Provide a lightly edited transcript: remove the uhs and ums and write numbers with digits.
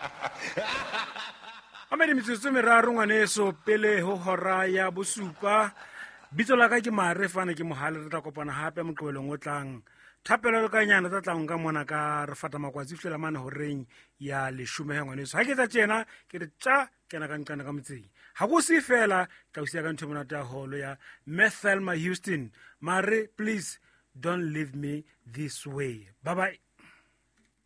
Amedi metsotso meraro ngwaneso pele ho hora ya bosupa. Bitso la ka ke Mare fane ke mohale re tla kopana hape moqebelong o tlang. Thapelo le kanyana tla tlang ka mona ka re fata makwatsi fela mane horeng ya 10 ngwaneso. Ha ke tla tjena ke re tja kena ka nqana ka motseng. Ha go se fela tla o sia ka ntho monate ya holo ya Methelma Houston. Mare please don't leave me this way. Bye bye.